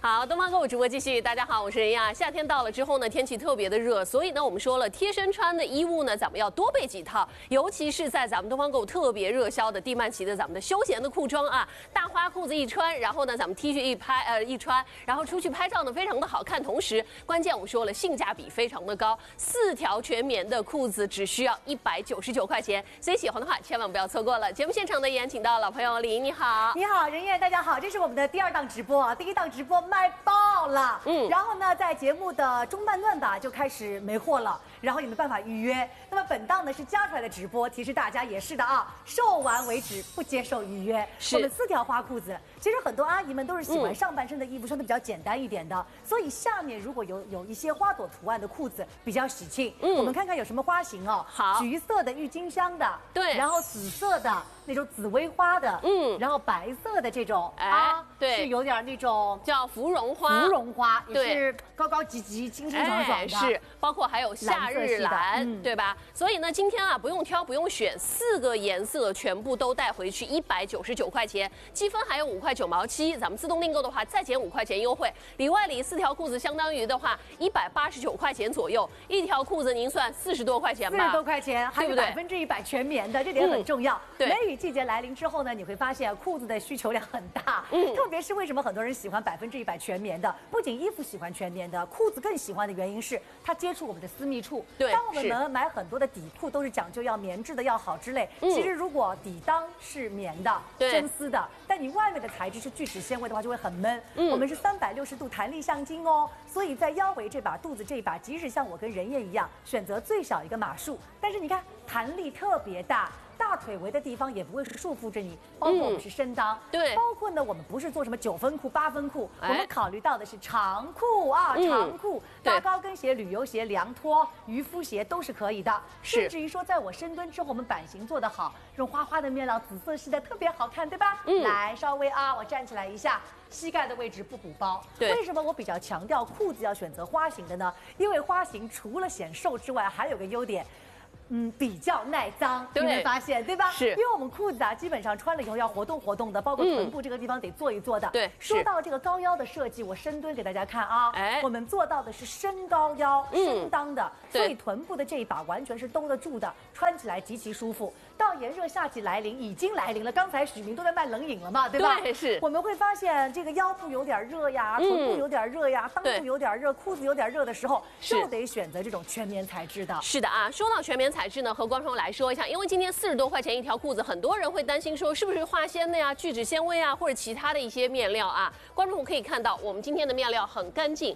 好，东方购物直播继续。大家好，我是任亚。夏天到了之后呢，天气特别的热，所以呢，我们说了，贴身穿的衣物呢，咱们要多备几套，尤其是在咱们东方购物特别热销的蒂曼奇的咱们的休闲的裤装啊，大花裤子一穿，然后呢，咱们 T 恤一穿，然后出去拍照呢，非常的好看。同时，关键我们说了，性价比非常的高，4条全棉的裤子只需要199块钱，所以喜欢的话千万不要错过了。节目现场呢，依然请到老朋友李莹，你好， 你好，任燕，大家好，这是我们的第2档直播啊，第1档直播卖爆了，然后呢，在节目的中半段吧就开始没货了，然后也没办法预约。那么本档呢是加出来的直播，提示大家也是的啊，售完为止，不接受预约。我们4条花裤子，其实很多阿姨们都是喜欢上半身的衣服穿的比较简单一点的，所以下面如果有一些花朵图案的裤子比较喜庆。我们看看有什么花型哦。好，橘色的郁金香的，对，然后紫色的那种紫薇花的，然后白色的这种对，是有点那种叫芙蓉花， 芙蓉花也是高高级级、清清爽爽的， 是，包括还有夏日蓝，对吧？所以呢，今天啊不用挑不用选，4个颜色全部都带回去199块钱，积分还有5块9毛7，咱们自动订购的话再减5块钱优惠，里外里4条裤子相当于的话189块钱左右，一条裤子您算40多块钱吧，40 多块钱，还是100%全棉的，这点很重要。梅雨季节来临之后呢，你会发现裤子的需求量很大，特别是为什么很多人喜欢100%全棉的，不仅衣服喜欢全棉的，裤子更喜欢的原因是它接触我们的私密处。对，当我们买很多的底裤都是讲究要棉质的要好之类，其实如果底裆是棉的、真丝的，但你外面的材质是聚酯纤维的话，就会很闷。我们是360度弹力橡筋哦，所以在腰围这把、肚子这把，即使像我跟任燕一样选择最小一个码数，但是你看弹力特别大。大腿围的地方也不会是束缚着你，包括我们是身裆，对，包括呢我们不是做什么9分裤、8分裤，我们考虑到的是长裤啊，长裤搭高跟鞋、旅游鞋、凉拖、渔夫鞋都是可以的，甚至于说在我深蹲之后，我们版型做得好，这种花花的面料、紫色系的特别好看，对吧？来，稍微我站起来一下，膝盖的位置不补包。为什么我比较强调裤子要选择花型的呢？因为花型除了显瘦之外，还有个优点。比较耐脏，你会发现，对吧？是，因为我们裤子啊，基本上穿了以后要活动活动的，包括臀部这个地方得做一做的。对，说到这个高腰的设计，我深蹲给大家看啊，我们做到的是身高腰、身裆的，所以臀部的这一把完全是兜得住的，穿起来极其舒服。到炎热夏季来临，已经来临了，刚才许明都在卖冷饮了嘛，对吧？对，是。我们会发现这个腰部有点热呀，臀部有点热呀，裆部有点热，裤子有点热的时候，就得选择这种全棉材质的。是的啊，说到全棉材质呢，和观众来说一下，因为今天40多块钱一条裤子，很多人会担心说是不是化纤的呀、聚酯纤维啊，或者其他的一些面料啊。观众可以看到，我们今天的面料很干净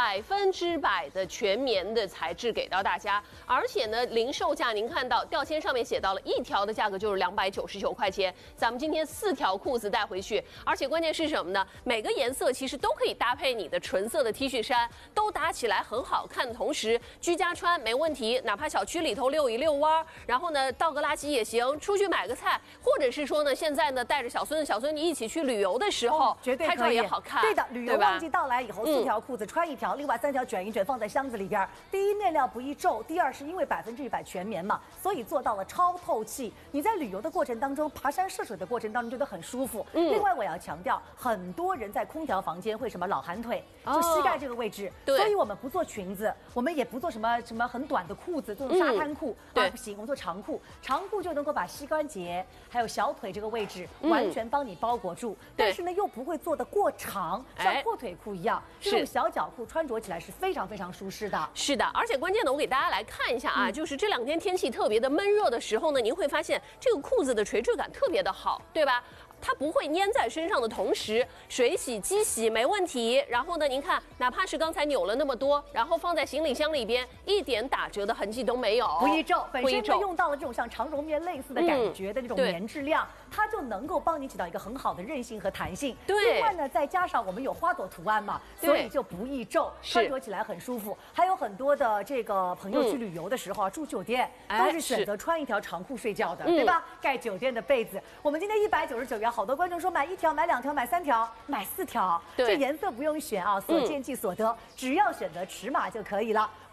，100%的全棉的材质给到大家，而且呢，零售价您看到吊签上面写到了一条的价格就是299块钱，咱们今天4条裤子带回去，而且关键是什么呢？每个颜色其实都可以搭配你的纯色的 T 恤衫，都搭起来很好看的同时，居家穿没问题，哪怕小区里头溜一溜弯，然后呢倒个垃圾也行，出去买个菜，或者是说呢现在呢带着小孙女一起去旅游的时候，绝对拍照也好看。对的，旅游旺季到来以后，4条裤子穿1条，另外3条卷一卷放在箱子里边。第一，面料不易皱；第二，是因为100%全棉嘛，所以做到了超透气。你在旅游的过程当中，爬山涉水的过程当中觉得很舒服。另外我要强调，很多人在空调房间会什么老寒腿，就膝盖这个位置，所以我们不做裙子，我们也不做什么很短的裤子，做沙滩裤不行，我们做长裤，长裤就能够把膝关节还有小腿这个位置完全帮你包裹住，但是呢又不会做得过长，像阔腿裤一样，这种小脚裤穿着起来是非常非常舒适的。是的，而且关键的我给大家来看一下啊，就是这2天天气特别的闷热的时候呢，您会发现这个裤子的垂坠感特别的好，对吧？它不会粘在身上的同时，水洗、机洗没问题。然后呢，您看，哪怕是刚才扭了那么多，然后放在行李箱里边，一点打折的痕迹都没有，不易皱。本身呢用到了这种像长绒棉类似的感觉的这种棉质量，它就能够帮你起到一个很好的韧性和弹性。对。另外呢，再加上我们有花朵图案嘛，所以就不易皱，穿着起来很舒服。还有很多的这个朋友去旅游的时候啊，住酒店都是选择穿1条长裤睡觉的，对吧？盖酒店的被子，我们今天199元。好多观众说买1条、买2条、买3条、买4条，这颜色不用选啊，所见即所得，只要选择尺码就可以了。我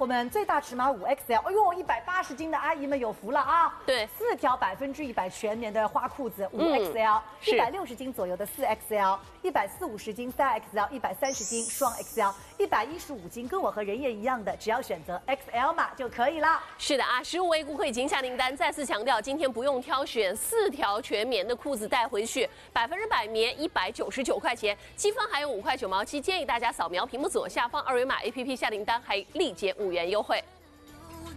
我们最大尺码5XL，哎呦，180斤的阿姨们有福了啊！ 对 ，4条100%全棉的花裤子5XL，160斤左右的4XL，140-50斤3XL，130斤双 XL，115斤跟我和人燕一样的，只要选择 XL 码就可以了。 是的啊，15位顾客已经下订单，再次强调，今天不用挑选4条全棉的裤子带回去，100%棉199块钱，积分还有5块9毛7，建议大家扫描屏幕左下方2维码 APP 下订单，还立减5元优惠。